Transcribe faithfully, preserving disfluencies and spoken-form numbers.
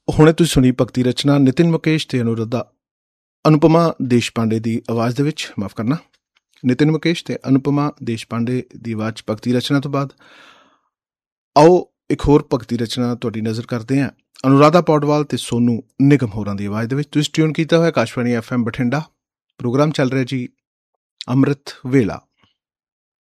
ਹੁਣੇ ਤੁਸੀਂ ਸੁਣੀ ਭਗਤੀ ਰਚਨਾ ਨਿਤਿਨ ਮੁਕੇਸ਼ ਤੇ ਅਨੁਰਾਧਾ ਅਨੁਪਮਾ ਦੇਸ਼ਪਾਂਡੇ ਦੀ ਆਵਾਜ਼ ਦੇ ਵਿੱਚ। ਮਾਫ ਕਰਨਾ, ਨਿਤਿਨ ਮੁਕੇਸ਼ ਤੇ ਅਨੁਪਮਾ ਦੇਸ਼ਪਾਂਡੇ ਦੀ ਆਵਾਜ਼ 'ਚ ਭਗਤੀ ਰਚਨਾ ਤੋਂ ਬਾਅਦ ਆਓ ਇੱਕ ਹੋਰ ਭਗਤੀ ਰਚਨਾ ਤੁਹਾਡੀ ਨਜ਼ਰ ਕਰਦੇ ਹਾਂ, ਅਨੁਰਾਧਾ ਪੌਡਵਾਲ ਤੇ ਸੋਨੂ ਨਿਗਮ ਹੋਰਾਂ ਦੀ ਆਵਾਜ਼ ਦੇ ਵਿੱਚ। ਤੁਸੀਂ ਟਿਊਨ ਕੀਤਾ ਹੋਇਆ Akashvani F M Bathinda. Programme ਚੱਲ ਰਿਹਾ ਜੀ ਅੰਮ੍ਰਿਤ ਵੇਲਾ।